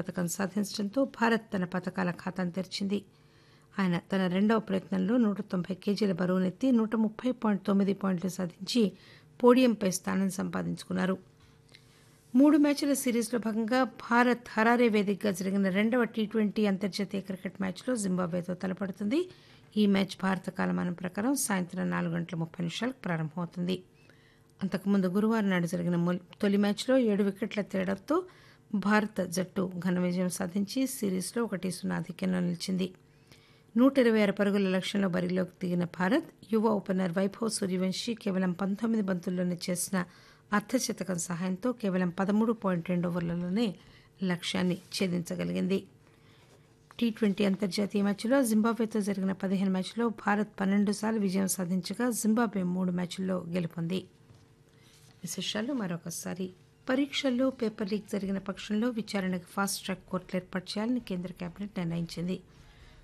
పతకం సాధించడంతో భారత్ తన పతకాల ఖాతాను తెరిచింది. ఆయన తన రెండవ ప్రయత్నంలో 190 కేజీల బరువునెత్తి 130.9 పాయింట్లు సాధించి పోడియంపై స్థానం సంపాదించుకున్నారు. 3 మ్యాచ్ల సిరీస్లో భాగంగా భారత్ హరారే వేదికగా జరిగిన రెండవ టీ20 అంతర్జాతీయ క్రికెట్ మ్యాచ్లో జింబాబ్వేతో తలపడుతుంది. ఈ మ్యాచ్ భారత కాలమానం ప్రకారం సాయంత్రం 4:30 ప్రారంభమవుతుంది. అంతకుముందు గురువారం నాడు జరిగిన తొలి మ్యాచ్లో 7 వికెట్ల తేడాతో భారత జట్టు ఘన విజయం సాధించి సిరీస్లో 1-0 ఆధిక్యంలో నిలిచింది. 126 పరుగుల లక్ష్యంలో బరిలోకి దిగిన భారత్ యువ ఓపెనర్ వైభవ్ సూర్యవంశీ కేవలం 19 బంతుల్లోనే చేసిన అర్ధశతకం సహాయంతో కేవలం 13.2 ఓవర్లలోనే లక్ష్యాన్ని ఛేదించగలిగింది. టీ20 అంతర్జాతీయ మ్యాచ్లో జింబాబ్వేతో జరిగిన 15 మ్యాచ్ల్లో భారత్ 12 సార్లు విజయం సాధించగా జింబాబ్వే 3 మ్యాచ్ల్లో గెలుపొంది. విశేషాలు మరొకసారి. పరీక్షల్లో పేపర్ లీక్ జరిగిన పక్షంలో విచారణకు ఫాస్ట్ ట్రాక్ కోర్టులు ఏర్పాటు చేయాలని కేంద్ర కేబినెట్ నిర్ణయించింది.